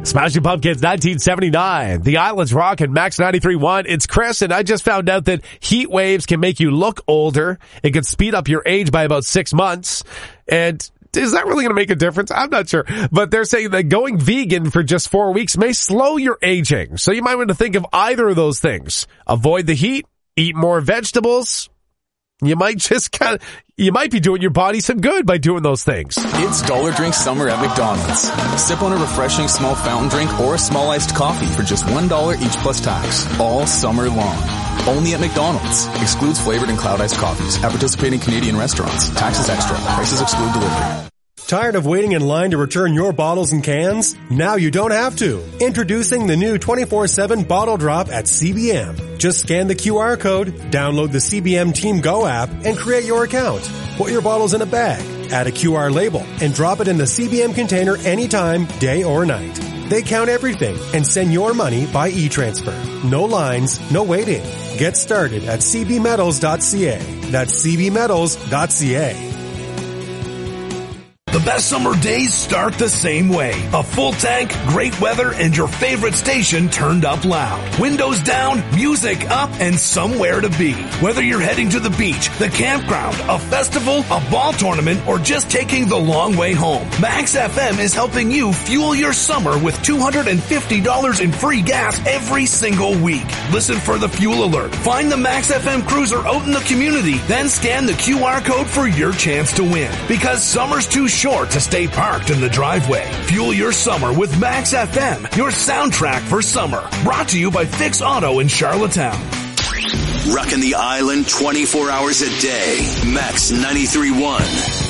Smashing Pumpkins, 1979. The Island's rockin' Max 93.1. It's Chris, and I just found out that heat waves can make you look older. It can speed up your age by about 6 months. And is that really going to make a difference? I'm not sure. But they're saying that going vegan for just 4 weeks may slow your aging. So you might want to think of either of those things. Avoid the heat, eat more vegetables. You might be doing your body some good by doing those things. It's Dollar Drink Summer at McDonald's. Sip on a refreshing small fountain drink or a small iced coffee for just $1 each plus tax. All summer long. Only at McDonald's. Excludes flavored and cloud iced coffees. At participating Canadian restaurants. Taxes extra. Prices exclude delivery. Tired of waiting in line to return your bottles and cans? Now you don't have to. Introducing the new 24/7 Bottle Drop at CBM. Just scan the QR code, download the CBM Team Go app, and create your account. Put your bottles in a bag, add a QR label, and drop it in the CBM container anytime, day or night. They count everything and send your money by e-transfer. No lines, no waiting. Get started at cbmetals.ca. That's cbmetals.ca. The best summer days start the same way. A full tank, great weather, and your favorite station turned up loud. Windows down, music up, and somewhere to be. Whether you're heading to the beach, the campground, a festival, a ball tournament, or just taking the long way home, Max FM is helping you fuel your summer with $250 in free gas every single week. Listen for the fuel alert. Find the Max FM cruiser out in the community, then scan the QR code for your chance to win. Because summer's too short to stay parked in the driveway. Fuel your summer with Max FM, your soundtrack for summer. Brought to you by Fix Auto in Charlottetown. Rocking the island 24 hours a day. Max 93.1.